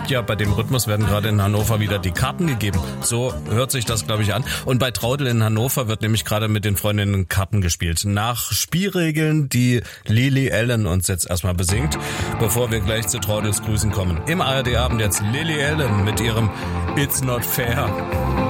ja, bei dem Rhythmus werden gerade in Hannover wieder die Karten gegeben. So hört sich das, glaube ich, an. Und bei Traudl in Hannover wird nämlich gerade mit den Freundinnen Karten gespielt. Nach Spielregeln, die Lily Allen uns jetzt erstmal besingt, bevor wir gleich zu Traudls Grüßen kommen. Im ARD-Abend jetzt Lily Allen mit ihrem It's Not Fair.